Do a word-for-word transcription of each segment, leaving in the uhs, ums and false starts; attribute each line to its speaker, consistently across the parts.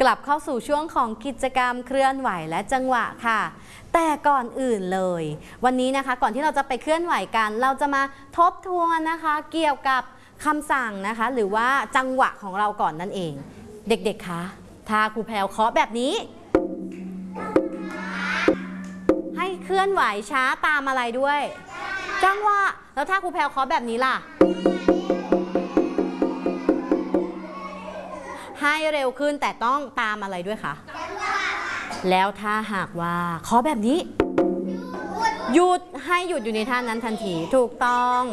Speaker 1: กลับเข้าสู่ช่วงของกิจกรรมเคลื่อนไหวและจังหวะค่ะแต่ก่อนอื่นเลยวันนี้นะคะก่อนที่เราจะไปเคลื่อนไหวกันเราจะมาทบทวนนะคะเกี่ยวกับคำสั่งนะคะหรือว่าจังหวะของเราก่อนนั่นเองเด็กๆคะถ้าครูแพรวเคาะแบบนี้ให้เคลื่อนไหวช้าตามอะไรด้วยจังหวะแล้วถ้าครูแพรวเคาะแบบนี้ล่ะให้เร็วขึ้นแต่ต้องตามอะไรด้วยคะแล้วถ้าหากว่าเคาะแบบนี้หยุดให้หยุดอยู่ในท่านั้นทันทีถูกต้อง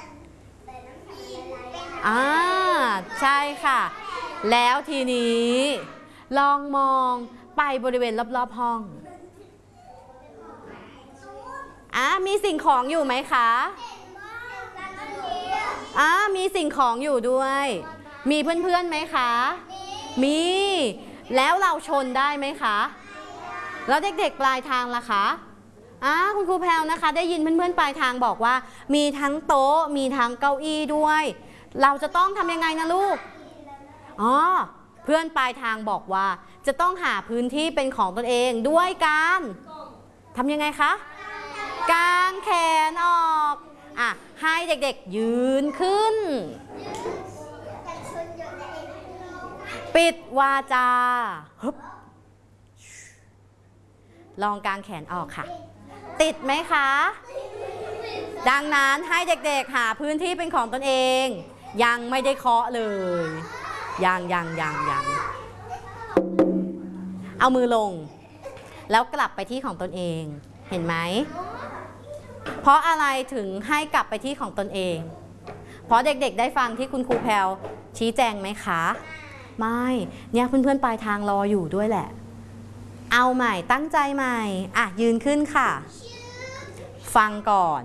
Speaker 1: อ่าใช่ค่ะแล้วทีนี้ลองมองไปบริเวณรอบๆห้องอ่ะมีสิ่งของอยู่ไหมคะอ่ะมีสิ่งของอยู่ด้วยมีเพื่อนๆไหมคะมีแล้วเราชนได้ไหมคะแล้วเด็กๆปลายทางล่ะคะอ่ะคุณครูแพรวนะคะได้ยินเพื่อนๆปลายทางบอกว่ามีทั้งโต๊ะมีทั้งเก้าอี้ด้วยเราจะต้องทำยังไงนะลูกอ๋อเพื่อนปลายทางบอกว่าจะต้องหาพื้นที่เป็นของตนเองด้วยการทำยังไงคะกางแขนออกอ่ะให้เด็กๆยืนขึ้นปิดวาจาฮึบลองกางแขนออกค่ะติดไหมคะดังนั้นให้เด็กๆหาพื้นที่เป็นของตนเองยังไม่ได้เคาะเลยยังยังยังยังเอามือลงแล้วกลับไปที่ของตนเองเห็นไหมเพราะอะไรถึงให้กลับไปที่ของตนเองเพราะเด็กๆได้ฟังที่คุณครูแพรวชี้แจงไหมคะไม่เนี่ยเพื่อนๆปลายทางรออยู่ด้วยแหละเอาใหม่ตั้งใจใหม่อ่ะยืนขึ้นค่ะฟังก่อน